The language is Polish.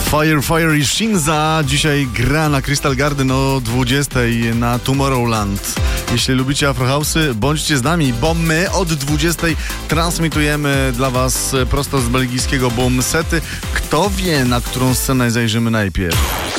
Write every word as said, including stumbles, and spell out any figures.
Fire, Fire i Shinza dzisiaj gra na Crystal Garden o dwudziestej na Tomorrowland. Jeśli lubicie afrohouse'y, bądźcie z nami, bo my od dwudziestej transmitujemy dla was prosto z belgijskiego Boom Sety. Kto wie, na którą scenę zajrzymy najpierw?